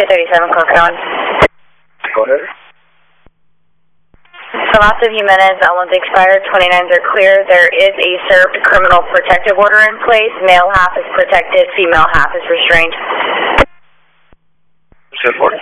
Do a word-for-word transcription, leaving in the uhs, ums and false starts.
two thirty-seven, Cook on. Go ahead. So last a few minutes, L one's expired, twenty-nines are clear. There is a served criminal protective order in place. Male half is protected, female half is restrained. ten forty.